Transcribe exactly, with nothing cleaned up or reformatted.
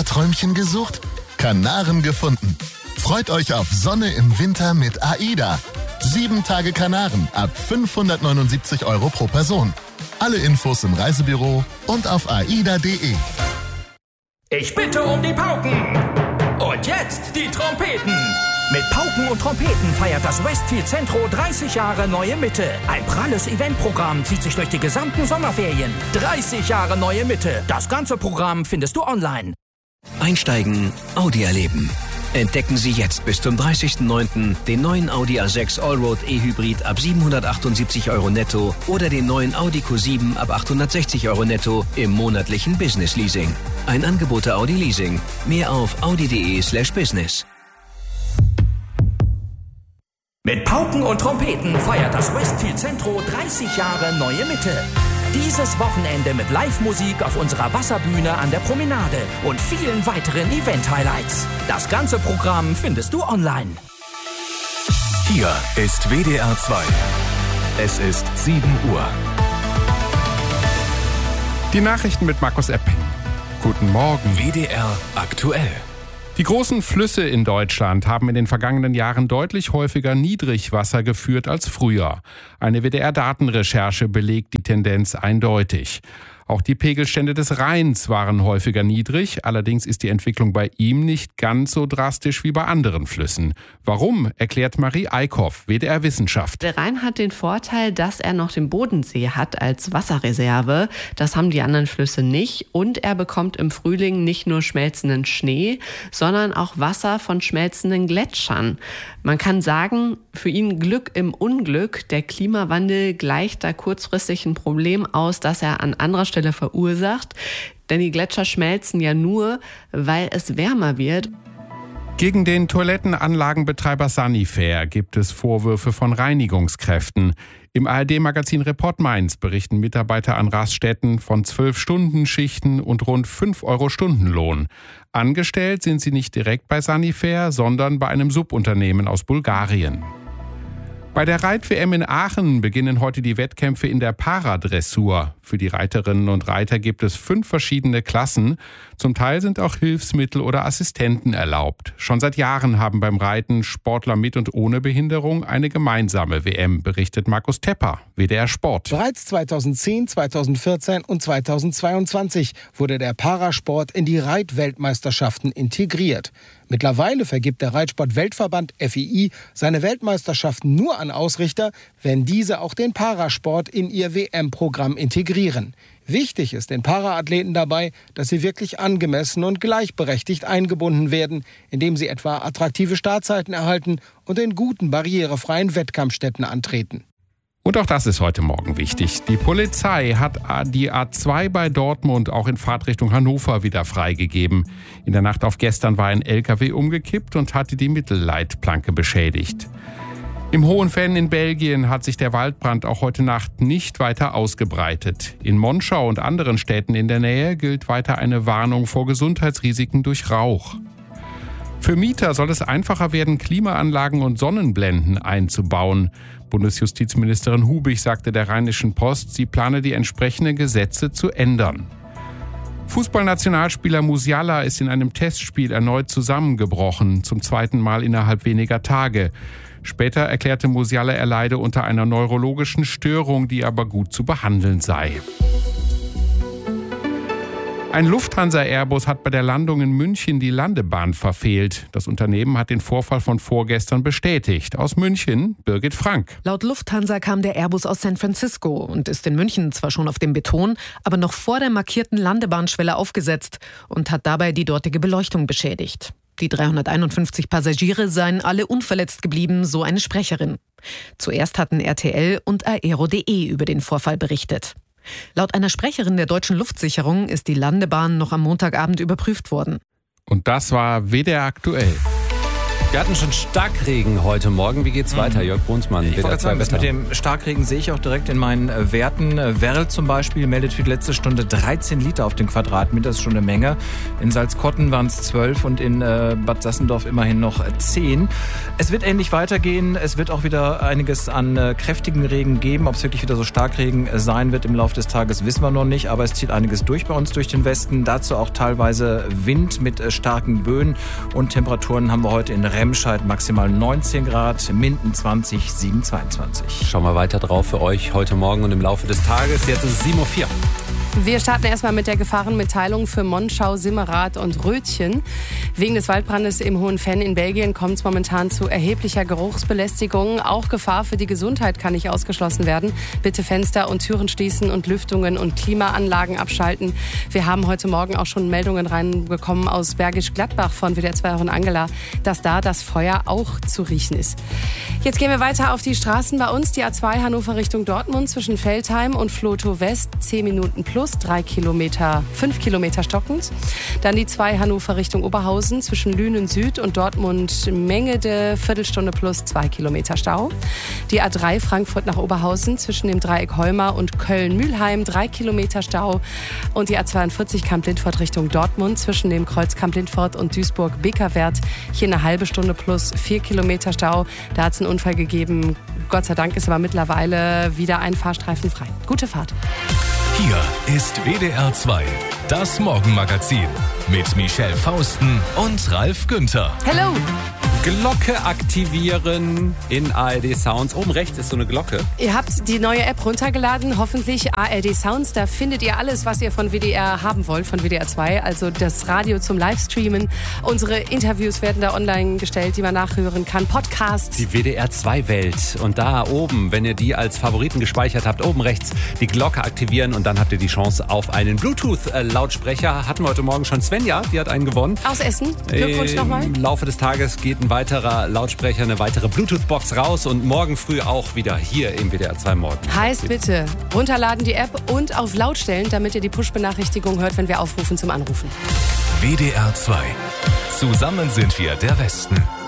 Winterträumchen gesucht? Kanaren gefunden. Freut euch auf Sonne im Winter mit AIDA. Sieben Tage Kanaren ab fünfhundertneunundsiebzig Euro pro Person. Alle Infos im Reisebüro und auf aida punkt de. Ich bitte um die Pauken. Und jetzt die Trompeten. Mit Pauken und Trompeten feiert das Westfield Centro dreißig Jahre Neue Mitte. Ein pralles Eventprogramm zieht sich durch die gesamten Sommerferien. dreißig Jahre Neue Mitte. Das ganze Programm findest du online. Einsteigen, Audi erleben. Entdecken Sie jetzt bis zum dreißigsten neunten den neuen Audi A sechs Allroad E-Hybrid ab siebenhundertachtundsiebzig Euro netto oder den neuen Audi Q sieben ab achthundertsechzig Euro netto im monatlichen Business Leasing. Ein Angebot der Audi Leasing. Mehr auf audi punkt de slash business. Mit Pauken und Trompeten feiert das Westfield Centro dreißig Jahre Neue Mitte. Dieses Wochenende mit Live-Musik auf unserer Wasserbühne an der Promenade und vielen weiteren Event-Highlights. Das ganze Programm findest du online. Hier ist W D R zwei. Es ist sieben Uhr. Die Nachrichten mit Markus Epping. Guten Morgen. W D R aktuell. Die großen Flüsse in Deutschland haben in den vergangenen Jahren deutlich häufiger Niedrigwasser geführt als früher. Eine W D R-Datenrecherche belegt die Tendenz eindeutig. Auch die Pegelstände des Rheins waren häufiger niedrig. Allerdings ist die Entwicklung bei ihm nicht ganz so drastisch wie bei anderen Flüssen. Warum, erklärt Marie Eickhoff, W D R Wissenschaft. Der Rhein hat den Vorteil, dass er noch den Bodensee hat als Wasserreserve. Das haben die anderen Flüsse nicht. Und er bekommt im Frühling nicht nur schmelzenden Schnee, sondern auch Wasser von schmelzenden Gletschern. Man kann sagen, für ihn Glück im Unglück. Der Klimawandel gleicht da kurzfristig ein Problem aus, das er an anderer Stelle verursacht. Denn die Gletscher schmelzen ja nur, weil es wärmer wird. Gegen den Toilettenanlagenbetreiber Sanifair gibt es Vorwürfe von Reinigungskräften. Im A R D-Magazin Report Mainz berichten Mitarbeiter an Raststätten von zwölf-Stunden-Schichten und rund fünf Euro Stundenlohn. Angestellt sind sie nicht direkt bei Sanifair, sondern bei einem Subunternehmen aus Bulgarien. Bei der Reit-W M in Aachen beginnen heute die Wettkämpfe in der Paradressur. Für die Reiterinnen und Reiter gibt es fünf verschiedene Klassen. Zum Teil sind auch Hilfsmittel oder Assistenten erlaubt. Schon seit Jahren haben beim Reiten Sportler mit und ohne Behinderung eine gemeinsame W M, berichtet Markus Tepper, W D R Sport. Bereits zweitausendzehn, zweitausendvierzehn und zweitausendzweiundzwanzig wurde der Parasport in die Reitweltmeisterschaften integriert. Mittlerweile vergibt der Reitsport-Weltverband F I I seine Weltmeisterschaften nur an Ausrichter, wenn diese auch den Parasport in ihr W M-Programm integrieren. Wichtig ist den Paraathleten dabei, dass sie wirklich angemessen und gleichberechtigt eingebunden werden, indem sie etwa attraktive Startzeiten erhalten und in guten, barrierefreien Wettkampfstätten antreten. Und auch das ist heute Morgen wichtig. Die Polizei hat die A zwei bei Dortmund auch in Fahrtrichtung Hannover wieder freigegeben. In der Nacht auf gestern war ein L K W umgekippt und hatte die Mittelleitplanke beschädigt. Im Hohenfällen in Belgien hat sich der Waldbrand auch heute Nacht nicht weiter ausgebreitet. In Monschau und anderen Städten in der Nähe gilt weiter eine Warnung vor Gesundheitsrisiken durch Rauch. Für Mieter soll es einfacher werden, Klimaanlagen und Sonnenblenden einzubauen. Bundesjustizministerin Hubig sagte der Rheinischen Post, sie plane die entsprechenden Gesetze zu ändern. Fußballnationalspieler Musiala ist in einem Testspiel erneut zusammengebrochen, zum zweiten Mal innerhalb weniger Tage. Später erklärte Musiala, er leide unter einer neurologischen Störung, die aber gut zu behandeln sei. Ein Lufthansa-Airbus hat bei der Landung in München die Landebahn verfehlt. Das Unternehmen hat den Vorfall von vorgestern bestätigt. Aus München, Birgit Frank. Laut Lufthansa kam der Airbus aus San Francisco und ist in München zwar schon auf dem Beton, aber noch vor der markierten Landebahnschwelle aufgesetzt und hat dabei die dortige Beleuchtung beschädigt. Die dreihunderteinundfünfzig Passagiere seien alle unverletzt geblieben, so eine Sprecherin. Zuerst hatten R T L und Aero punkt de über den Vorfall berichtet. Laut einer Sprecherin der Deutschen Luftsicherung ist die Landebahn noch am Montagabend überprüft worden. Und das war W D R aktuell. Wir hatten schon Starkregen heute Morgen. Wie geht's weiter, Jörg Brunsmann? Ich wollte sagen, das mit dem Starkregen sehe ich auch direkt in meinen Werten. Werl zum Beispiel meldet für die letzte Stunde dreizehn Liter auf den Quadratmeter. Das ist schon eine Menge. In Salzkotten waren es zwölf und in äh, Bad Sassendorf immerhin noch zehn. Es wird ähnlich weitergehen. Es wird auch wieder einiges an äh, kräftigen Regen geben. Ob es wirklich wieder so Starkregen äh, sein wird im Laufe des Tages, wissen wir noch nicht. Aber es zieht einiges durch bei uns durch den Westen. Dazu auch teilweise Wind mit äh, starken Böen. Und Temperaturen haben wir heute in Remscheid maximal neunzehn Grad, Minden zwanzig, Siegen zweiundzwanzig. Schauen wir weiter drauf für euch heute Morgen und im Laufe des Tages. Jetzt ist es sieben Uhr vier. Wir starten erstmal mit der Gefahrenmitteilung für Monschau, Simmerath und Rötchen. Wegen des Waldbrandes im Hohen-Venn in Belgien kommt es momentan zu erheblicher Geruchsbelästigung. Auch Gefahr für die Gesundheit kann nicht ausgeschlossen werden. Bitte Fenster und Türen schließen und Lüftungen und Klimaanlagen abschalten. Wir haben heute Morgen auch schon Meldungen reinbekommen aus Bergisch Gladbach von W D R zwei und Angela, dass da das Feuer auch zu riechen ist. Jetzt gehen wir weiter auf die Straßen bei uns. Die A zwei Hannover Richtung Dortmund zwischen Veltheim und Flotow West, zehn Minuten plus. drei Kilometer, fünf Kilometer stockend. Dann die zwei Hannover Richtung Oberhausen zwischen Lünen Süd und Dortmund Mengede, Viertelstunde plus zwei Kilometer Stau. Die A drei Frankfurt nach Oberhausen zwischen dem Dreieck Heuma und Köln-Mühlheim, drei Kilometer Stau. Und die A zweiundvierzig Kamp-Lindfort Richtung Dortmund zwischen dem Kreuz Kamp-Lindfort und Duisburg-Beckerwerth. Hier eine halbe Stunde plus vier Kilometer Stau. Da hat es einen Unfall gegeben. Gott sei Dank ist aber mittlerweile wieder ein Fahrstreifen frei. Gute Fahrt. Hier ist W D R zwei, das Morgenmagazin mit Michelle Fausten und Ralf Günther. Hello! Glocke aktivieren in A R D Sounds. Oben rechts ist so eine Glocke. Ihr habt die neue App runtergeladen, hoffentlich A R D Sounds. Da findet ihr alles, was ihr von W D R haben wollt, von W D R zwei. Also das Radio zum Livestreamen. Unsere Interviews werden da online gestellt, die man nachhören kann. Podcasts. Die W D R zwei Welt. Und da oben, wenn ihr die als Favoriten gespeichert habt, oben rechts die Glocke aktivieren und dann habt ihr die Chance auf einen Bluetooth-Lautsprecher. Hatten wir heute Morgen schon Svenja, die hat einen gewonnen. Aus Essen. Glückwunsch nochmal. Im Laufe des Tages geht ein weiterer Lautsprecher, eine weitere Bluetooth-Box raus und morgen früh auch wieder hier im W D R zwei Morgen. Heißt bitte, runterladen die App und auf laut stellen, damit ihr die Push-Benachrichtigung hört, wenn wir aufrufen zum Anrufen. W D R zwei. Zusammen sind wir der Westen.